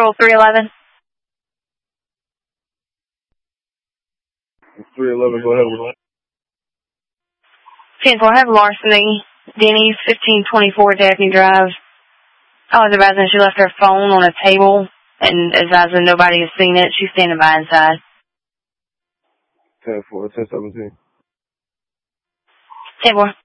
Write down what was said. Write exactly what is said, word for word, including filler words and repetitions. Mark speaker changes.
Speaker 1: Patrol three eleven.
Speaker 2: three eleven, go ahead with
Speaker 1: ten four, have larceny. Denny's, fifteen twenty-four Daphne Drive. I was advising she left her phone on a table, and advising nobody has seen it. She's standing by inside.
Speaker 2: ten four, ten seventeen.
Speaker 1: ten four.